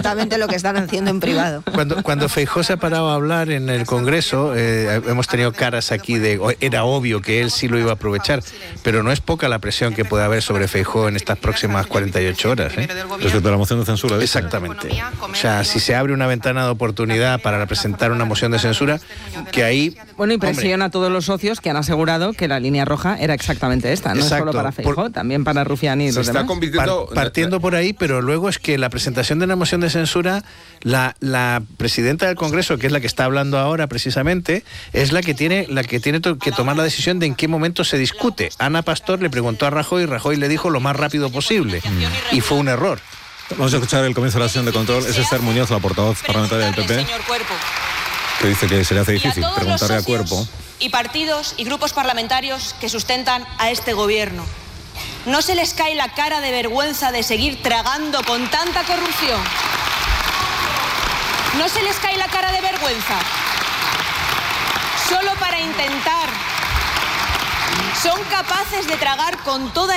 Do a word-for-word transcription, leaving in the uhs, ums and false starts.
exactamente lo que están haciendo en privado. Cuando, cuando Feijóo se ha parado a hablar en el Congreso, eh, hemos tenido caras aquí de... Era obvio que él sí lo iba a aprovechar, pero no es poca la presión que puede haber sobre Feijóo en estas próximas cuarenta y ocho horas. ¿eh? Respecto a la moción de censura. ¿Dice? Exactamente. O sea, si se abre una ventana de oportunidad para presentar una moción de censura, que ahí... Bueno, y presiona a todos los socios que han asegurado que la línea roja era exactamente esta, no Exacto. es solo para Feijóo, por... también para Rufián y se los está demás. Convirtiendo... Par, partiendo por ahí, pero luego es que la presentación de una moción de censura, la, la presidenta del Congreso, que es la que está hablando ahora precisamente, es la que tiene, la que, tiene to- que tomar la decisión de en qué momento se discute. Ana Pastor le preguntó a Rajoy y Rajoy le dijo lo más rápido posible. Mm. Y fue un error. Vamos a escuchar el comienzo de la sesión de control. Es Esther Muñoz, la portavoz parlamentaria del P P, que dice que se le hace difícil preguntarle a Cuerpo. Y partidos y grupos parlamentarios que sustentan a este gobierno. ¿No se les cae la cara de vergüenza de seguir tragando con tanta corrupción? ¿No se les cae la cara de vergüenza? Solo para intentar, son capaces de tragar con toda